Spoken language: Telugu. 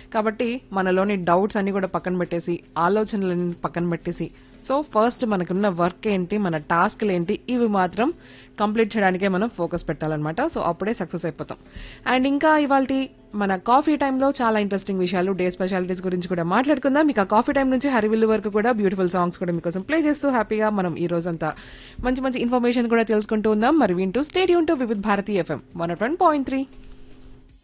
కాబట్టి మనలోని డౌట్స్ అన్ని కూడా పక్కన పెట్టేసి ఆలోచనలన్నీ పక్కన పెట్టేసి సో ఫస్ట్ మనకున్న వర్క్ ఏంటి, మన టాస్క్లు ఏంటి, ఇవి మాత్రం కంప్లీట్ చేయడానికే మనం ఫోకస్ పెట్టాలన్నమాట. సో అప్పుడే సక్సెస్ అయిపోతాం. అండ్ ఇంకా ఇవాళ మన కాఫీ టైంలో చాలా ఇంట్రెస్టింగ్ విషయాలు, డే స్పెషాలిటీస్ గురించి కూడా మాట్లాడుకుందాం. మీకు ఆ కాఫీ టైం నుంచి హరివిల్లు వరకు కూడా బ్యూటిఫుల్ సాంగ్స్ కూడా మీకోసం ప్లే చేస్తూ హ్యాపీగా మనం ఈ రోజంతా మంచి మంచి ఇన్ఫర్మేషన్ కూడా తెలుసుకుంటూ ఉందాం. మరి వింటూ stadium to Vividh Bharati FM 101.3.